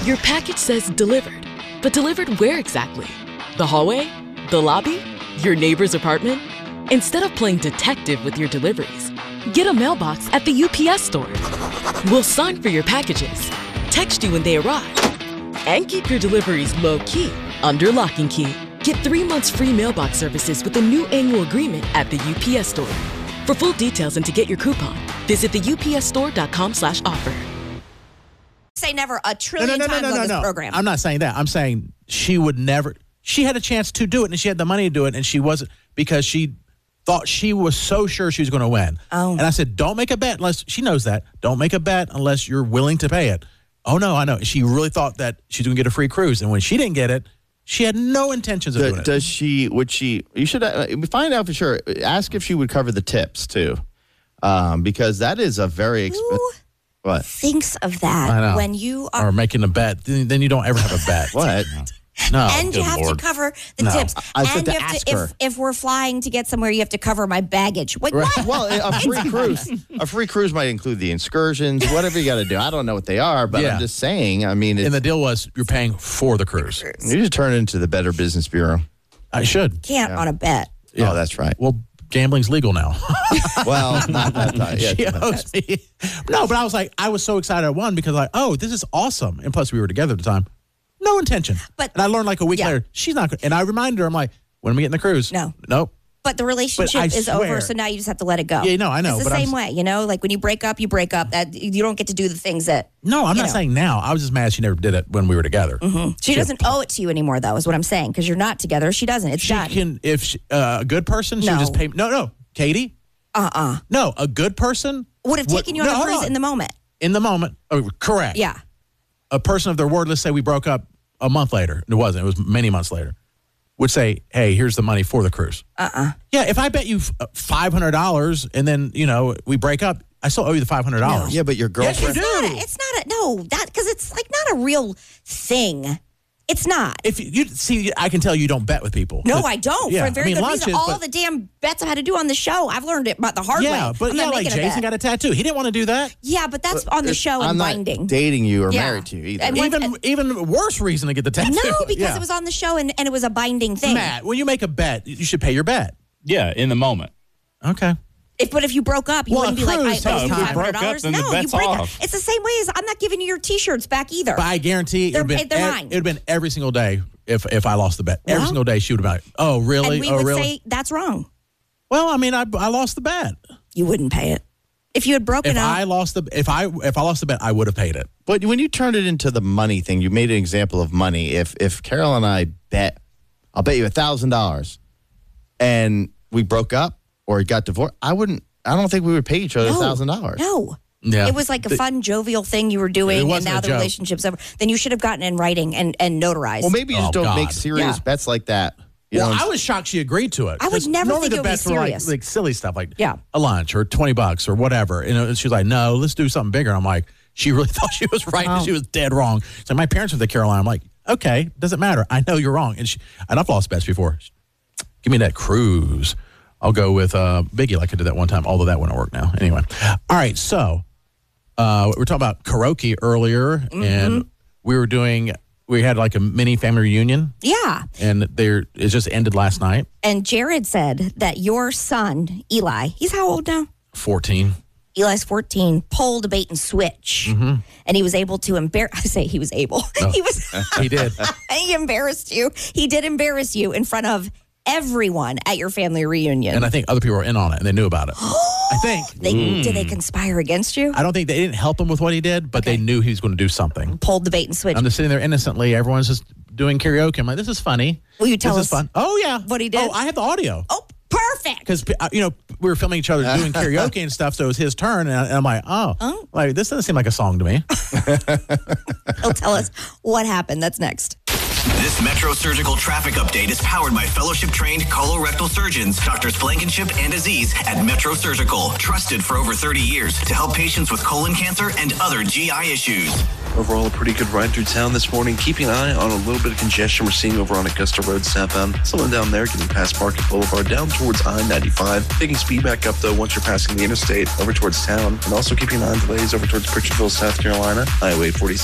Your package says delivered, but delivered where exactly? The hallway? The lobby? Your neighbor's apartment? Instead of playing detective with your deliveries, get a mailbox at the UPS store. We'll sign for your packages, text you when they arrive, and keep your deliveries low-key under lock and key. Get 3 months free mailbox services with a new annual agreement at the UPS store. For full details and to get your coupon, visit theupsstore.com/offer. Say never a trillion times on this program. I'm not saying that. I'm saying she would never. She had a chance to do it, and she had the money to do it, and she wasn't, because she thought, she was so sure she was going to win. Oh. And I said, don't make a bet unless, she knows that. Don't make a bet unless you're willing to pay it. Oh, no, I know. She really thought that she's going to get a free cruise. And when she didn't get it, she had no intentions of doing it. Does she, would she, you should find out for sure. Ask if she would cover the tips, too. Because that is a very expensive. What? Thinks of that when you are. Or making a bet. Then you don't ever have a bet. What? No. And you have to cover the tips. I said and to you have ask to, her. if we're flying to get somewhere, you have to cover my baggage. What? Well, a free cruise might include the excursions, whatever you got to do. I don't know what they are, but I'm just saying. I mean, and the deal was you're paying for the cruise. You just turn it into the Better Business Bureau. I should. Can't on a bet. Yeah. Oh, that's right. Well, gambling's legal now. Well, not that time. Yeah, she owes me. No, but I was so excited I won because this is awesome. And plus we were together at the time. No intention. And I learned like a week later, she's not good. And I reminded her, I'm like, when are we getting the cruise? No. Nope. But the relationship is over, so now you just have to let it go. Yeah, no, I know. It's the same way, like when you break up, you break up. That you don't get to do the things that. No, I'm not saying now. I was just mad she never did it when we were together. Mm-hmm. She doesn't owe it to you anymore, though, is what I'm saying, because you're not together. She doesn't. It's done. If a good person, she would just pay. No, Katie. No, a good person would have taken you on a cruise in the moment. In the moment, correct. Yeah. A person of their word. Let's say we broke up a month later. It wasn't. It was many months later. Would say, hey, here's the money for the cruise. Yeah, if I bet you $500 and then, we break up, I still owe you the $500. No. Yeah, but your girlfriend. Yes, it's not because it's like not a real thing. It's not. If you see, I can tell you don't bet with people. No, I don't. Yeah, for a very good reason. All the damn bets I had to do on the show, I've learned it about the hard way. Yeah, but like Jason got a tattoo. He didn't want to do that. Yeah, but that's on the show and binding. I'm not dating you or married to you either. Even worse reason to get the tattoo. No, because it was on the show and it was a binding thing. Matt, when you make a bet, you should pay your bet. Yeah, in the moment. Okay. But if you broke up, you wouldn't be like, I owe you $500. No, you break up. It's the same way as I'm not giving you your T-shirts back either. But I guarantee they're mine. It would have been every single day if I lost the bet. Every single day she would have been like, oh, really? And we would say, that's wrong. Well, I mean, I lost the bet. You wouldn't pay it. If you had broken up. If I lost the bet, I would have paid it. But when you turned it into the money thing, you made an example of money. If Carol and I bet, I'll bet you $1,000 and we broke up or got divorced, I don't think we would pay each other $1,000. No. Yeah. It was like a fun, jovial thing you were doing, and now the relationship's over. Then you should have gotten in writing and notarized. Well, maybe you just don't make serious bets like that. I was shocked she agreed to it. I would never think it would be serious. Like silly stuff, like a lunch or $20 or whatever. And she was like, no, let's do something bigger. I'm like, she really thought she was right and she was dead wrong. So my parents went to Carolina. I'm like, okay, doesn't matter. I know you're wrong. And I've lost bets before. Give me that cruise. I'll go with Biggie like I did that one time, although that wouldn't work now. Anyway. All right, so we were talking about karaoke earlier, and we had like a mini family reunion. Yeah. And it just ended last night. And Jared said that your son, Eli, he's how old now? 14. Eli's 14, pulled a bait and switch. Mm-hmm. And he was able to he was able. No, he did. He embarrassed you. He did embarrass you in front of everyone at your family reunion. And I think other people were in on it, and they knew about it. I think. Did they conspire against you? I don't think they didn't help him with what he did, but they knew he was going to do something. Pulled the bait and switch. I'm just sitting there innocently. Everyone's just doing karaoke. I'm like, this is funny. Will you tell us? This is fun. Oh, yeah. What he did? Oh, I have the audio. Oh, perfect. Because, we were filming each other doing karaoke and stuff, so it was his turn, and I'm like, like, this doesn't seem like a song to me. He'll tell us what happened. That's next. This Metro Surgical traffic update is powered by fellowship-trained colorectal surgeons, Drs. Blankenship and Aziz at Metro Surgical, trusted for over 30 years to help patients with colon cancer and other GI issues. Overall, a pretty good ride through town this morning. Keeping an eye on a little bit of congestion we're seeing over on Augusta Road southbound. Someone down there getting past Market Boulevard down towards I-95. Taking speed back up, though, once you're passing the interstate over towards town. And also keeping an eye on delays over towards Pritchardville, South Carolina. Highway 46.